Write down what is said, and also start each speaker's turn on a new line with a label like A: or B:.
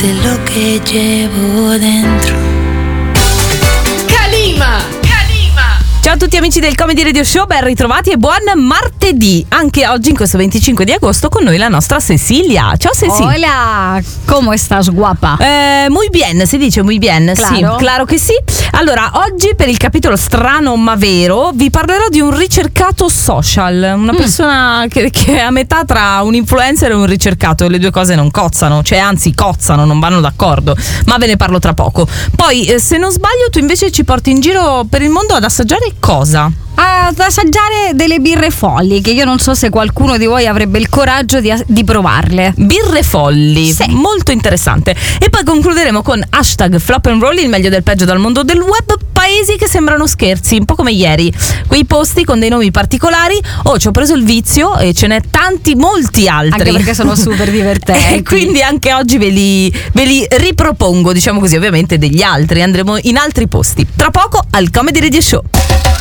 A: de lo que llevo dentro.
B: Calima!
C: Ciao a tutti amici del Comedy Radio Show, ben ritrovati e buon martedì. Anche oggi in questo 25 di agosto con noi la nostra Cecilia. Ciao Ceci.
D: Hola, ¿cómo estás, guapa?
C: Muy bien, si dice muy bien.
D: Claro.
C: Sì, claro che sì. Allora, oggi per il capitolo strano ma vero vi parlerò di un ricercato social. Una persona che è a metà tra un influencer e un ricercato, e le due cose non cozzano, cioè anzi cozzano, non vanno d'accordo, ma ve ne parlo tra poco. Poi se non sbaglio tu invece ci porti in giro per il mondo ad assaggiare cosa?
D: Ad assaggiare delle birre folli, che io non so se qualcuno di voi avrebbe il coraggio di provarle.
C: Birre folli,
D: sì.
C: Molto interessante. E poi concluderemo con hashtag flop and roll, il meglio del peggio dal mondo del web, paesi che sembrano scherzi, un po' come ieri, quei posti con dei nomi particolari. Ci ho preso il vizio e ce n'è tanti, molti altri.
D: Anche perché sono super divertenti.
C: E quindi anche oggi ve li ripropongo, diciamo così, ovviamente degli altri. Andremo in altri posti. Tra poco al Comedy Radio Show.